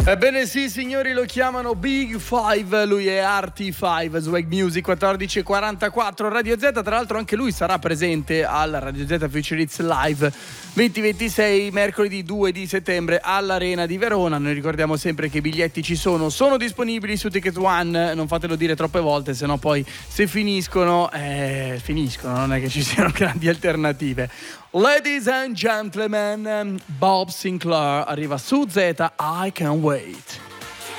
Ebbene sì, signori, lo chiamano Big Five, lui è RT5, Swag Music 14:44 Radio Z. Tra l'altro anche lui sarà presente al Radio Z Future Hits Live 2026, mercoledì 2 di settembre all'Arena di Verona. Noi ricordiamo sempre che i biglietti ci sono disponibili su Ticket One, non fatelo dire troppe volte, sennò poi se finiscono, non è che ci siano grandi alternative. Ladies and gentlemen, Bob Sinclair arriva su Z, I Can't Wait.